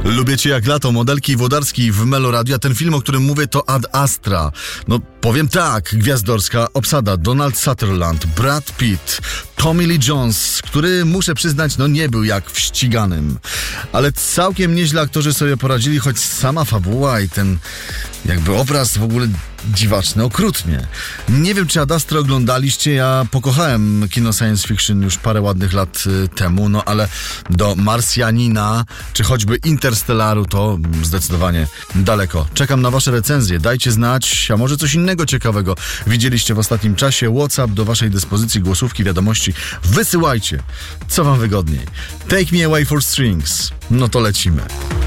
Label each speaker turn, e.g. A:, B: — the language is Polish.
A: Lubię cię jak lato, Modelki i Włodarski w Meloradio, a ten film, o którym mówię, to Ad Astra. No, powiem tak, gwiazdorska obsada: Donald Sutherland, Brad Pitt, Tommy Lee Jones, który, muszę przyznać, nie był jak w Ściganym. Ale całkiem nieźle aktorzy sobie poradzili, choć sama fabuła i ten jakby obraz w ogóle dziwaczny, okrutnie. Nie wiem, czy Ad Astra oglądaliście, ja pokochałem kino science fiction już parę ładnych lat temu, ale do Marsjanina, czy choćby Interstellaru to zdecydowanie daleko. Czekam na wasze recenzje, dajcie znać, a może coś innego ciekawego widzieliście w ostatnim czasie. WhatsApp do waszej dyspozycji, głosówki, wiadomości. Wysyłajcie, co wam wygodniej. Take Me Away for Strings. No to lecimy.